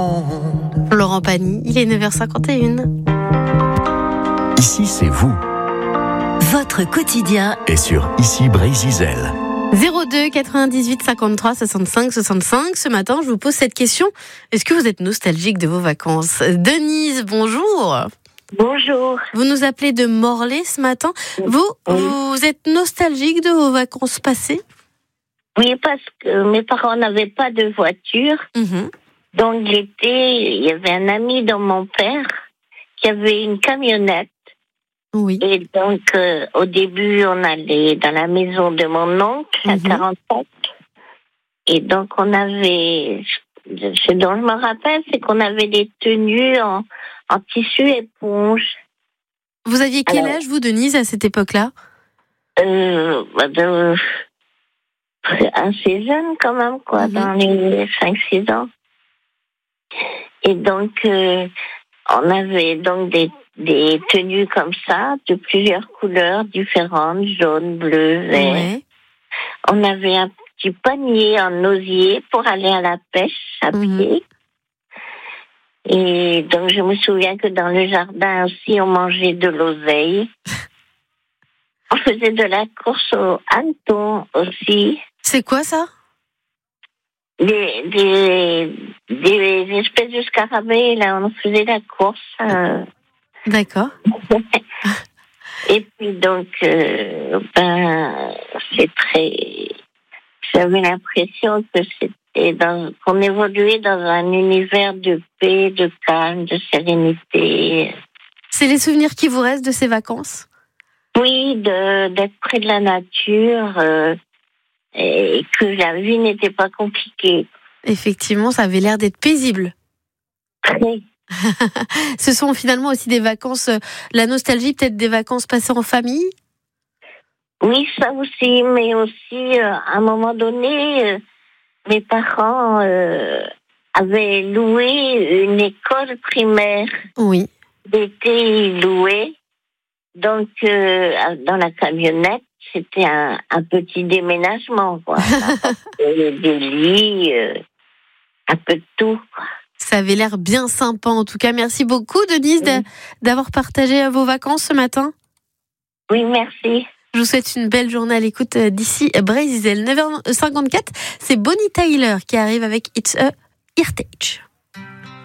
Laurent Pagny, il est 9h51. Ici, c'est vous. Votre quotidien Et sur Ici Brésil. 02 98 53 65 65. Ce matin, je vous pose cette question. Est-ce que vous êtes nostalgique de vos vacances ? Denise, bonjour. Bonjour. Vous nous appelez de Morlaix ce matin. Vous êtes nostalgique de vos vacances passées ? Oui, parce que mes parents n'avaient pas de voiture. Donc l'été, il y avait un ami de mon père qui avait une camionnette. Oui. Et donc, au début, on allait dans la maison de mon oncle à 47. Et donc, on avait... Ce dont je me rappelle, c'est qu'on avait des tenues en tissu éponge. Vous aviez quel âge, vous, Denise, à cette époque-là ? Assez jeune, quand même, quoi, dans les 5-6 ans. Et donc, on avait donc des tenues comme ça, de plusieurs couleurs différentes, jaune, bleu, vert. Ouais. On avait un petit panier en osier pour aller à la pêche à pied. Et donc, je me souviens que dans le jardin aussi, on mangeait de l'oseille. On faisait de la course au hanneton aussi. C'est quoi ça ? Des espèces de scarabées, là, on faisait la course. D'accord. Et puis donc, c'est très... J'avais l'impression que qu'on évoluait dans un univers de paix, de calme, de sérénité. C'est les souvenirs qui vous restent de ces vacances ? Oui, d'être près de la nature et que la vie n'était pas compliquée. Effectivement, ça avait l'air d'être paisible. Très. Ce sont finalement aussi des vacances, la nostalgie peut-être des vacances passées en famille ? Oui, ça aussi, mais aussi, à un moment donné, mes parents avaient loué une école primaire. Oui. L'été, ils louaient. Donc, dans la camionnette, c'était un petit déménagement, quoi. Des lits, un peu de tout, quoi. Ça avait l'air bien sympa, en tout cas. Merci beaucoup, Denise, d'avoir partagé vos vacances ce matin. Oui, merci. Je vous souhaite une belle journée à l'écoute d'ici Brésil. 9h54, c'est Bonnie Tyler qui arrive avec It's a Heritage.